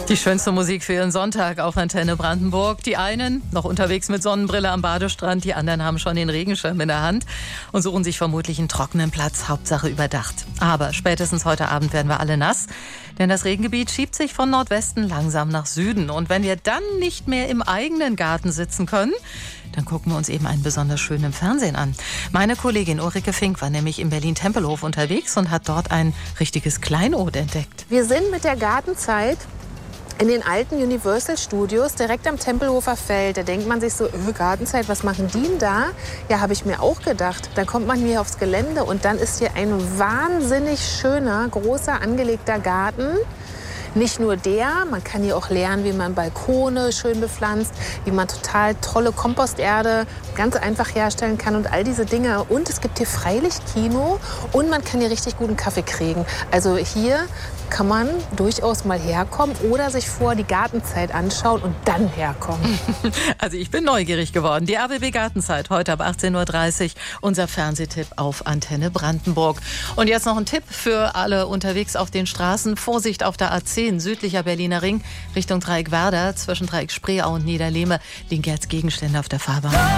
Die schönste Musik für Ihren Sonntag auf Antenne Brandenburg. Die einen noch unterwegs mit Sonnenbrille am Badestrand, die anderen haben schon den Regenschirm in der Hand und suchen sich vermutlich einen trockenen Platz, Hauptsache überdacht. Aber spätestens heute Abend werden wir alle nass, denn das Regengebiet schiebt sich von Nordwesten langsam nach Süden. Und wenn wir dann nicht mehr im eigenen Garten sitzen können, dann gucken wir uns eben einen besonders schönen im Fernsehen an. Meine Kollegin Ulrike Fink war nämlich in Berlin-Tempelhof unterwegs und hat dort ein richtiges Kleinod entdeckt. Wir sind mit der Gartenzeit in den alten Universal Studios direkt am Tempelhofer Feld. Da denkt man sich so, Gartenzeit, was machen die denn da? Ja, habe ich mir auch gedacht. Dann kommt man hier aufs Gelände und dann ist hier ein wahnsinnig schöner, großer, angelegter Garten. Nicht nur der, man kann hier auch lernen, wie man Balkone schön bepflanzt, wie man total tolle Komposterde ganz einfach herstellen kann und all diese Dinge. Und es gibt hier Freilichtkino und man kann hier richtig guten Kaffee kriegen. Also hier kann man durchaus mal herkommen oder sich vor die Gartenzeit anschauen und dann herkommen. Also ich bin neugierig geworden. Die RBB Gartenzeit heute ab 18:30 Uhr, unser Fernsehtipp auf Antenne Brandenburg. Und jetzt noch ein Tipp für alle unterwegs auf den Straßen. Vorsicht auf der A10, südlicher Berliner Ring, Richtung Dreieck Werder, zwischen Dreieck Spreeau und Niederlehme liegen jetzt Gegenstände auf der Fahrbahn.